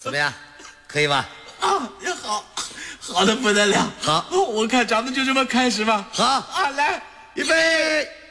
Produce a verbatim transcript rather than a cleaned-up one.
怎么样？可以吧？ 啊，也好，好的不得了。 好， 我看咱们就这么开始吧。 好啊，来， 预备。